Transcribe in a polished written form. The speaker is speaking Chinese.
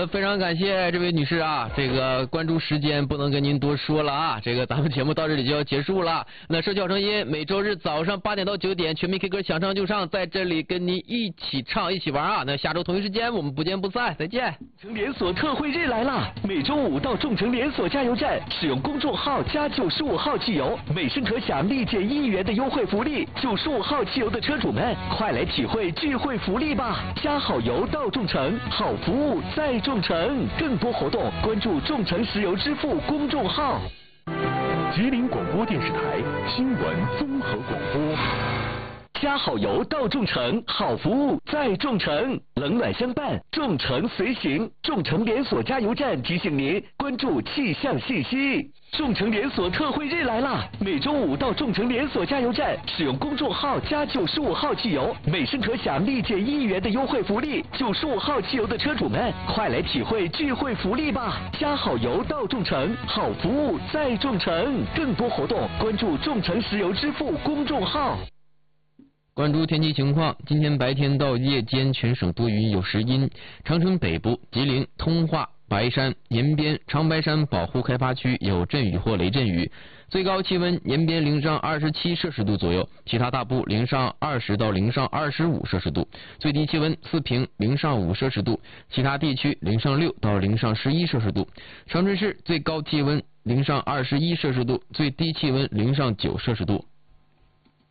非常感谢这位女士啊，这个关注时间不能跟您多说了啊，这个咱们节目到这里就要结束了。那社区好声音每周日早上8点到9点，全民 K 歌想唱就唱，在这里跟您一起唱一起玩啊。那下周同一时间我们不见不散，再见。 众诚连锁特惠日来啦！每周五到众诚连锁加油站使用公众号加95号汽油，每升可享立减1元的优惠福利。95号汽油的车主们，快来体会聚会福利吧！加好油到众诚，好服务在众诚。更多活动关注众诚石油支付公众号。吉林广播电视台新闻综合广播。加好油到众诚，好服务在众诚，冷暖相伴，众诚随行。众诚连锁加油站提醒您关注气象信息。众诚连锁特惠日来啦！每周五到众诚连锁加油站使用公众号加95号汽油，每升可享立减1元的优惠福利。95号汽油的车主们，快来体会聚会福利吧！加好油到众诚，好服务在众诚。更多活动关注众诚石油支付公众号。 关注天气情况，今天白天到夜间全省多云有时阴，长春北部、吉林、通化、白山、延边、长白山保护开发区有阵雨或雷阵雨，最高气温延边零上27摄氏度左右，其他大部零上20到零上25摄氏度，最低气温四平零上5摄氏度，其他地区零上6到零上11摄氏度。长春市最高气温零上21摄氏度，最低气温零上9摄氏度。